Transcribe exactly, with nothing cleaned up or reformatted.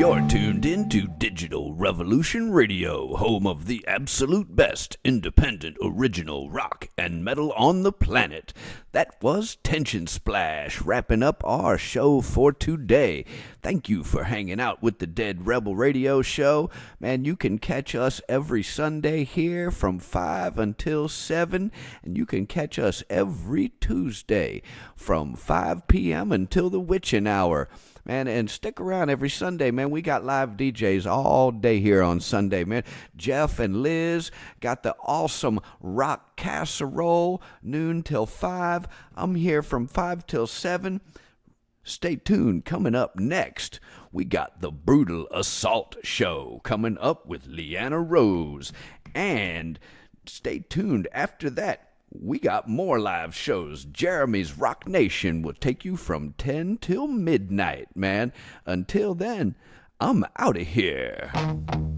You're tuned into Digital Revolution Radio, home of the absolute best independent original rock and metal on the planet. That was Tension Splash, wrapping up our show for today. Thank you for hanging out with the Dead Rebel Radio Show. Man, you can catch us every Sunday here from five until seven, and you can catch us every Tuesday from five p.m. until the witching hour. Man, and stick around every Sunday, man. We got live D Js all day here on Sunday, man. Jeff and Liz got the awesome rock casserole, noon till five. I'm here from five till seven. Stay tuned. Coming up next, we got the Brutal Assault Show coming up with Leanna Rose. And stay tuned after that. We got more live shows. Jeremy's Rock Nation will take you from ten till midnight, man. Until then, I'm out of here.